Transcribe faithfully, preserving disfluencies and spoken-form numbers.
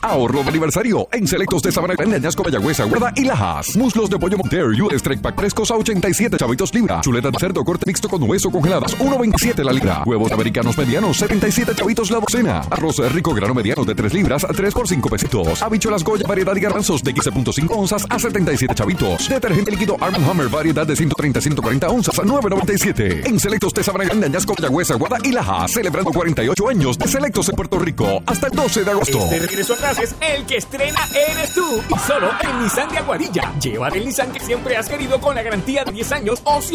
Ahorro de aniversario en selectos de Sabana Grande, Añasco, Mayagüez, Aguada y Lajas. Muslos de pollo Monterrey U S Strike Pack frescos a ochenta y siete chavitos libra. Chuleta de cerdo corte mixto con hueso congeladas, uno veintisiete la libra. Huevos americanos medianos, setenta y siete chavitos la docena. Arroz rico grano mediano de tres libras, tres por cinco pesitos. Habichuelas Goya variedad y garbanzos de quince punto cinco onzas a setenta y siete chavitos. Detergente líquido Arm and Hammer variedad de ciento treinta a ciento cuarenta onzas a nueve noventa y siete. En selectos de Sabana Grande, Añasco, Mayagüez, Aguada y Lajas. Celebrando cuarenta y ocho años de selectos en Puerto Rico hasta el doce de agosto. Este regreso a clases, el que estrena eres tú. Y solo en Nissan de Aguadilla. Llévate el Nissan que siempre has querido con la garantía de diez años o